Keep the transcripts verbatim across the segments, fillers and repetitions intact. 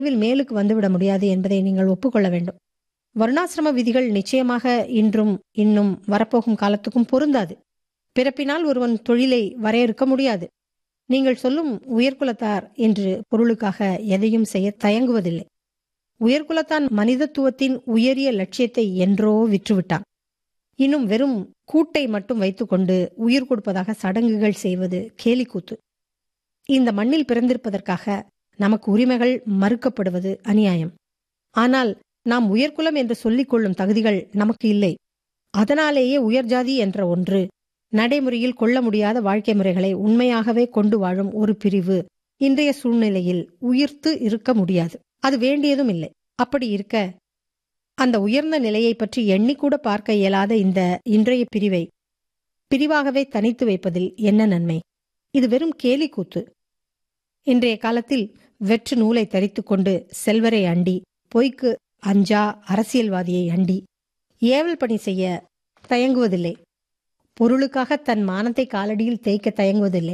மேலுக்கு வந்துவிட முடியாது என்பதை நீங்கள் ஒப்புக்கொள்ள வேண்டும். வருணாசிரம விதிகள் நிச்சயமாக இன்றும் இன்னும் வரப்போகும் காலத்துக்கும் பொருந்தாது. பிறப்பினால் ஒருவன் தொழிலை வரையறுக்க முடியாது. நீங்கள் சொல்லும் உயர்குலத்தார் என்று பொருளுக்காக எதையும் செய்ய தயங்குவதில்லை. உயர்குலத்தான் மனிதத்துவத்தின் உயரிய லட்சியத்தை என்றோ விற்றுவிட்டான். இன்னும் வெறும் கூட்டை மட்டும் வைத்துக்கொண்டு உயிர் கொடுப்பதாக சடங்குகள் செய்வது கேலிக்கூத்து. இந்த மண்ணில் பிறந்திருப்பதற்காக நமக்கு உரிமைகள் மறுக்கப்படுவது அநியாயம். ஆனால் நாம் உயர்குலம் என்று சொல்லிக் கொள்ளும் தகுதிகள் நமக்கு இல்லை. அதனாலேயே உயர்ஜாதி என்ற ஒன்று, நடைமுறையில் கொள்ள முடியாத வாழ்க்கை முறைகளை உண்மையாகவே கொண்டு வாழும் ஒரு பிரிவு இன்றைய சூழ்நிலையில் உயிர்த்து இருக்க முடியாது. அது வேண்டியதும் இல்லை. அப்படி இருக்க அந்த உயர்ந்த நிலையை பற்றி எண்ணிக்கூட பார்க்க இயலாத இந்த இன்றைய பிரிவை பிரிவாகவே தனித்து வைப்பதில் என்ன நன்மை? இது வெறும் கேலிக்கூத்து. இன்றைய காலத்தில் வெற்று நூலை தரித்து கொண்டு செல்வரை அண்டி, பொய்க்கு அஞ்சா அரசியல்வாதியை அண்டி ஏவல் பணி செய்ய தயங்குவதில்லை. பொருளுக்காக தன் மானத்தை காலடியில் தேய்க்க தயங்குவதில்லை.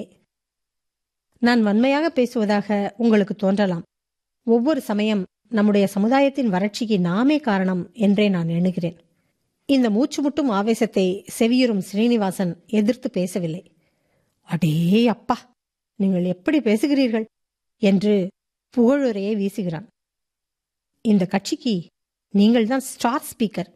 நான் வன்மையாக பேசுவதாக உங்களுக்கு தோன்றலாம். ஒவ்வொரு சமயம் நம்முடைய சமுதாயத்தின் வறட்சிக்கு நாமே காரணம் என்றே நான் எண்ணுகிறேன். இந்த மூச்சு முட்டும் ஆவேசத்தை செவியுறும் ஸ்ரீனிவாசன் எதிர்த்து பேசவில்லை. அடே அப்பா, நீங்கள் எப்படி பேசுகிறீர்கள் என்று புகழுரையை வீசுகிறான். இந்த கட்சிக்கு நீங்கள்தான் ஸ்டார் ஸ்பீக்கர்.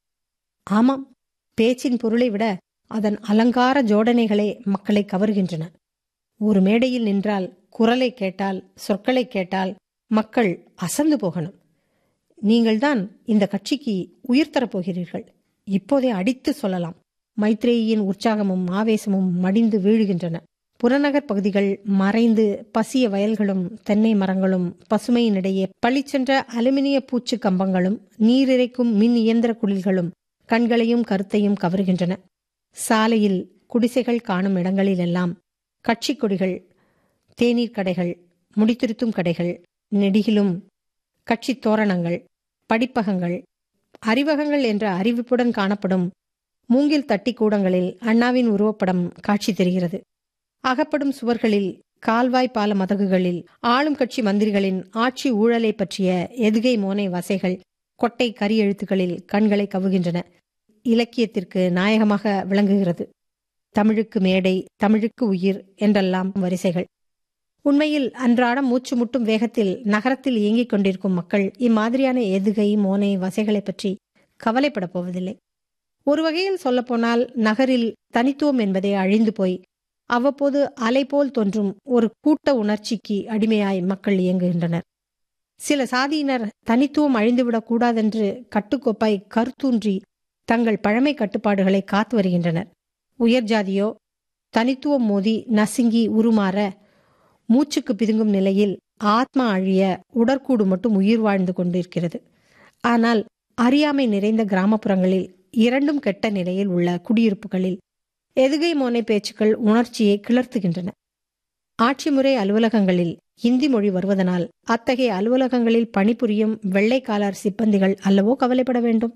ஆமாம், பேச்சின் பொருளை விட அதன் அலங்கார ஜோடனைகளே மக்களை கவர்கின்றன. ஒரு மேடையில் நின்றால், குரலை கேட்டால், சொற்களை கேட்டால் மக்கள் அசந்து போகணும். நீங்கள்தான் இந்த கட்சிக்கு உயிர் தரப்போகிறீர்கள். இப்போதே அடித்து சொல்லலாம். மைத்ரேயின் உற்சாகமும் ஆவேசமும் மடிந்து வீழுகின்றன. புறநகர் பகுதிகள் மறைந்து பசிய வயல்களும் தென்னை மரங்களும் பசுமையினிடையே பளிச்சென்ற அலுமினிய பூச்சு கம்பங்களும் நீரிறைக்கும் மின் இயந்திர குளிர்களும் கண்களையும் கருத்தையும் கவருகின்றன. சாலையில் குடிசைகள் காணும் இடங்களிலெல்லாம் கட்சி கொடிகள், தேநீர் கடைகள், முடித்திருத்தும் கடைகள், நெடுகிலும் கட்சி தோரணங்கள், படிப்பகங்கள், அறிவகங்கள் என்ற அறிவிப்புடன் காணப்படும் மூங்கில் தட்டி கூடங்களில் அண்ணாவின் உருவப்படம் காட்சி தெரிகிறது. அகப்படும் சுவர்களில், கால்வாய் பால மதகுகளில் ஆளும் கட்சி மந்திரிகளின் ஆட்சி ஊழலை பற்றிய எதுகை மோனை வசைகள் கொட்டை கரி எழுத்துக்களில் கண்களை கவுகின்றன. இலக்கியத்திற்கு நாயகமாக விளங்குகிறது. தமிழுக்கு மேடை, தமிழுக்கு உயிர் என்றெல்லாம் வரிசைகள். உண்மையில் அன்றாடம் மூச்சு முட்டும் வேகத்தில் நகரத்தில் இயங்கிக் கொண்டிருக்கும் மக்கள் இம்மாதிரியான எதுகை மோனை வசைகளை பற்றி கவலைப்பட போவதில்லை. ஒரு வகையில் சொல்லப்போனால் நகரில் தனித்துவம் என்பதே அழிந்து போய் அவ்வப்போது அலை போல் தோன்றும் ஒரு கூட்ட உணர்ச்சிக்கு அடிமையாய் மக்கள் இயங்குகின்றனர். சில சாதியினர் தனித்துவம் அழிந்துவிடக் கூடாதென்று கட்டுக்கோப்பாய் கருத்தூன்றி தங்கள் பழமை கட்டுப்பாடுகளை காத்து வருகின்றனர். உயர்ஜாதியோ தனித்துவம் மோதி நசுங்கி உருமாற மூச்சுக்கு பிதுங்கும் நிலையில் ஆத்மா அழிய உடற்கூடு மட்டும் உயிர் வாழ்ந்து கொண்டிருக்கிறது. ஆனால் அறியாமை நிறைந்த கிராமப்புறங்களில், இரண்டும் கெட்ட நிலையில் உள்ள குடியிருப்புகளில் எதுகை மோனை பேச்சுக்கள் உணர்ச்சியை கிளர்த்துகின்றன. ஆட்சி முறை அலுவலகங்களில் இந்தி மொழி வருவதனால் அத்தகைய அலுவலகங்களில் பணிபுரியும் வெள்ளைக்காலர் சிப்பந்திகள் அல்லவோ கவலைப்பட வேண்டும்.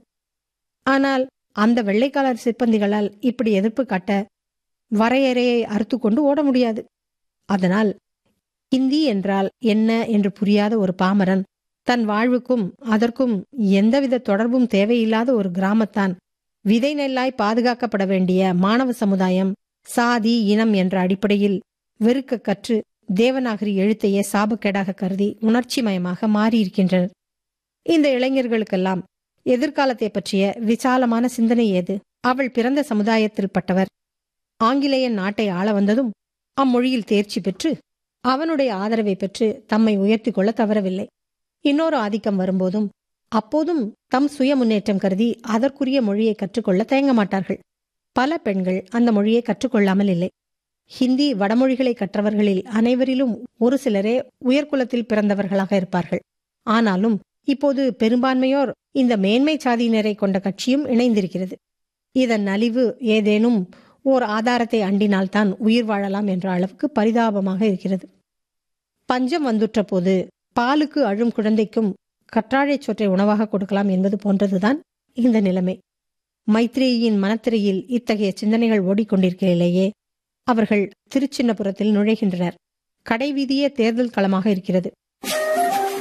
ஆனால் அந்த வெள்ளைக்காலர் சிப்பந்திகளால் இப்படி எதிர்ப்பு காட்ட வரையறையை அறுத்து கொண்டு ஓட முடியாது. அதனால் ஹிந்தி என்றால் என்ன என்று புரியாத ஒரு பாமரன் தன் வாழ்வுக்கும் அதற்கும் எந்தவித தொடர்பும் தேவையில்லாத ஒரு கிராமத்தான் விதை நெல்லாய் பாதுகாக்கப்பட வேண்டிய மாணவ சமுதாயம் சாதி இனம் என்ற அடிப்படையில் வெறுக்க கற்று தேவநாகரி எழுத்தையே சாபக்கேடாக கருதி உணர்ச்சி மயமாக மாறியிருக்கின்றனர். இந்த இளைஞர்களுக்கெல்லாம் எதிர்காலத்தை பற்றிய விசாலமான சிந்தனை ஏது? அவள் பிறந்த சமுதாயத்தில் பட்டவர் ஆங்கிலேயன் நாட்டை ஆள வந்ததும் அம்மொழியில் தேர்ச்சி பெற்று அவனுடைய ஆதரவை பெற்று தம்மை உயர்த்தி கொள்ள தவறவில்லை. இன்னொரு ஆதிக்கம் வரும்போதும் அப்போதும் தம் சுய முன்னேற்றம் கருதி அதற்குரிய மொழியை கற்றுக்கொள்ள தயங்க மாட்டார்கள். பல பெண்கள் அந்த மொழியை கற்றுக்கொள்ளாமல் இல்லை. ஹிந்தி வடமொழிகளை கற்றவர்களில் அனைவரிலும் ஒரு சிலரே உயர்குலத்தில் பிறந்தவர்களாக இருப்பார்கள். ஆனாலும் இப்போது பெரும்பான்மையோர் இந்த மேன்மை சாதியினரை கொண்ட கட்சியும் இணைந்திருக்கிறது. இதன் நலிவு ஏதேனும் ஓர் ஆதாரத்தை அண்டினால்தான் உயிர் வாழலாம் என்ற அளவுக்கு பரிதாபமாக இருக்கிறது. பஞ்சம் வந்துற்ற போது பாலுக்கு அழும் குழந்தைக்கும் கற்றாழை சொற்றை உணவாக கொடுக்கலாம் என்பது போன்றதுதான் இந்த நிலைமை. மைத்ரேயின் மனத்திரையில் இத்தகைய சிந்தனைகள் ஓடிக்கொண்டிருக்கையிலேயே அவர்கள் திருச்சின்னபுரத்தில் நுழைகின்றனர். கடைவீதியே தேர்தல் களமாக இருக்கிறது.